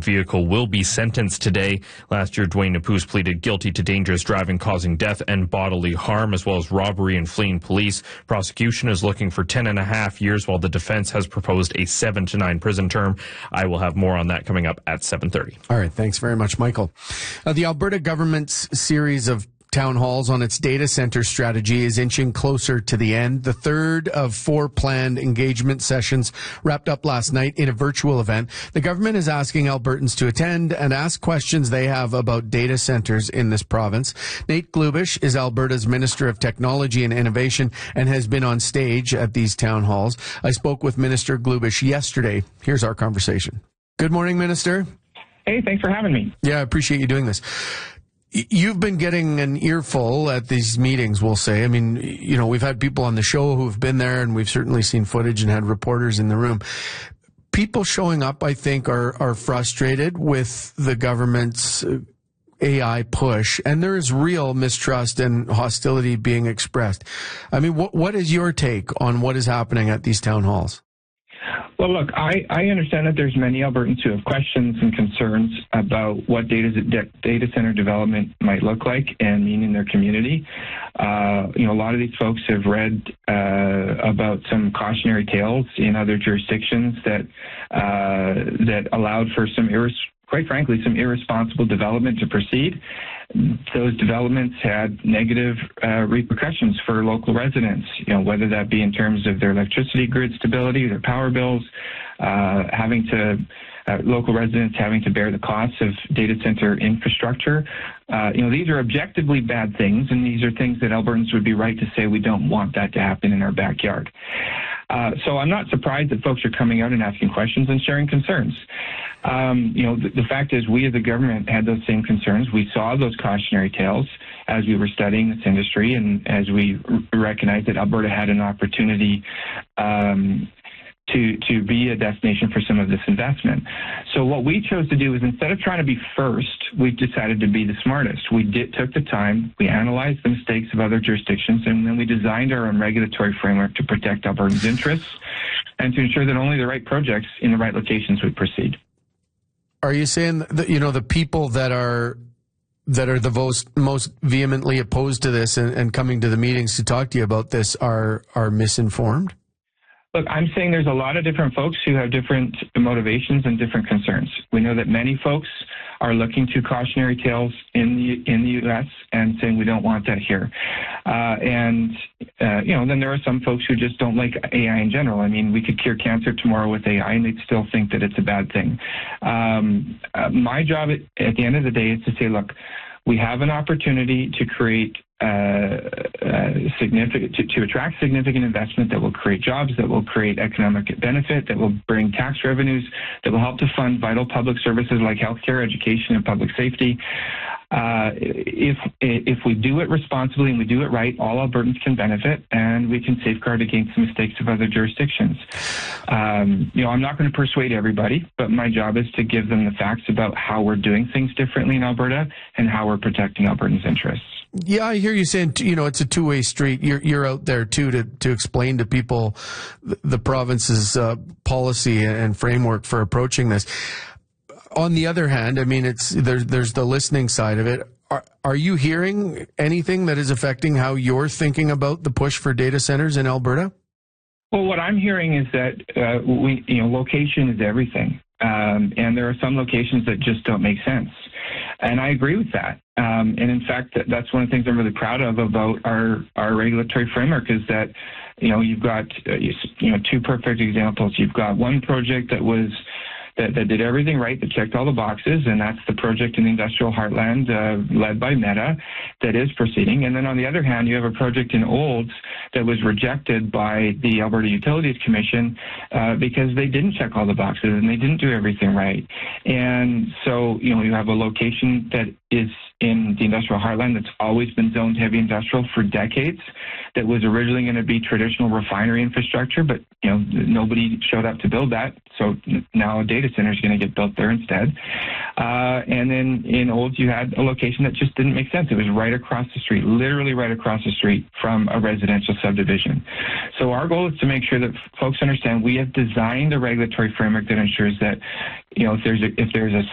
vehicle will be sentenced today. Last year, Dwayne Napuz pleaded guilty to dangerous driving causing death and bodily harm, as well as robbery and fleeing police. Prosecution is looking for 10.5 years, while the defense has proposed a 7 to 9 prison term. I will have more on that coming up at 7:30. All right. Thanks very much, Michael. The Alberta government's series of town halls on its data center strategy is inching closer to the end. The third of 4 planned engagement sessions wrapped up last night in a virtual event. The government is asking Albertans to attend and ask questions they have about data centers in this province. Nate Glubish is Alberta's Minister of Technology and Innovation and has been on stage at these town halls. I spoke with Minister Glubish yesterday. Here's our conversation. Good morning, Minister. Hey, thanks for having me. Yeah, I appreciate you doing this. You've been getting an earful at these meetings, we'll say. I mean, you know, we've had people on the show who've been there, and we've certainly seen footage and had reporters in the room. People showing up, I think, are frustrated with the government's AI push, and there is real mistrust and hostility being expressed. I mean, what is your take on what is happening at these town halls? Well, look, I understand that there's many Albertans who have questions and concerns about what data center development might look like and mean in their community. A lot of these folks have read about some cautionary tales in other jurisdictions that allowed for quite frankly, some irresponsible development to proceed. Those developments had negative repercussions for local residents, whether that be in terms of their electricity grid stability, their power bills, local residents having to bear the costs of data center infrastructure. These are objectively bad things, and these are things that Albertans would be right to say we don't want that to happen in our backyard. So I'm not surprised that folks are coming out and asking questions and sharing concerns. The fact is we as a government had those same concerns. We saw those cautionary tales as we were studying this industry and as we recognized that Alberta had an opportunity to be a destination for some of this investment. So what we chose to do is instead of trying to be first, we decided to be the smartest. We took the time, we analyzed the mistakes of other jurisdictions, and then we designed our own regulatory framework to protect Albertans' interests and to ensure that only the right projects in the right locations would proceed. Are you saying that, the people that are the most vehemently opposed to this and coming to the meetings to talk to you about this are misinformed? Look, I'm saying there's a lot of different folks who have different motivations and different concerns. We know that many folks are looking to cautionary tales in the U.S. and saying we don't want that here. Then there are some folks who just don't like AI in general. I mean, we could cure cancer tomorrow with AI, and they'd still think that it's a bad thing. My job at the end of the day is to say, look, we have an opportunity to create to attract significant investment that will create jobs, that will create economic benefit, that will bring tax revenues, that will help to fund vital public services like healthcare, education, and public safety. If we do it responsibly and we do it right, all Albertans can benefit, and we can safeguard against the mistakes of other jurisdictions. I'm not going to persuade everybody, but my job is to give them the facts about how we're doing things differently in Alberta and how we're protecting Albertans' interests. Yeah, I hear you saying, it's a two-way street. You're out there, too, to explain to people the province's policy and framework for approaching this. On the other hand, I mean, there's the listening side of it. Are you hearing anything that is affecting how you're thinking about the push for data centers in Alberta? Well, what I'm hearing is that location is everything, and there are some locations that just don't make sense. And I agree with that. And in fact, that's one of the things I'm really proud of about our regulatory framework is that, you've got, two perfect examples. You've got one project that did everything right, that checked all the boxes, and that's the project in the Industrial Heartland led by Meta that is proceeding. And then on the other hand, you have a project in Olds that was rejected by the Alberta Utilities Commission because they didn't check all the boxes and they didn't do everything right. And so, you have a location that is in the Industrial Heartland that's always been zoned heavy industrial for decades, that was originally going to be traditional refinery infrastructure, but nobody showed up to build that. So now a data center is going to get built there instead. And then in Olds, you had a location that just didn't make sense. It was right across the street, literally right across the street from a residential subdivision. So our goal is to make sure that folks understand we have designed a regulatory framework that ensures that, if there's a